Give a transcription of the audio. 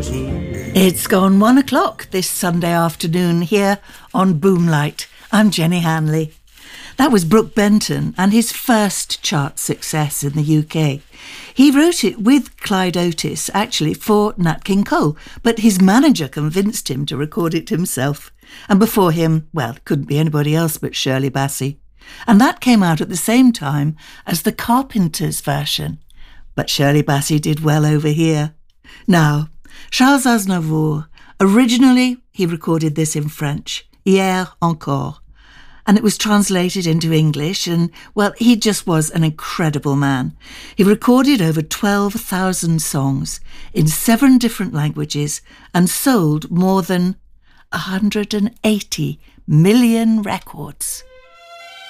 It's gone 1 o'clock this Sunday afternoon here on Boomlight. I'm Jenny Hanley. That was Brook Benton and his first chart success in the UK. He wrote it with Clyde Otis, actually, for Nat King Cole, but his manager convinced him to record it himself. And before him, well, it couldn't be anybody else but Shirley Bassey. And that came out at the same time as the Carpenters version. But Shirley Bassey did well over here. Now, Charles Aznavour, originally he recorded this in French, Hier encore, and it was translated into English and, well, he just was an incredible man. He recorded over 12,000 songs in 7 different languages and sold more than 180 million records.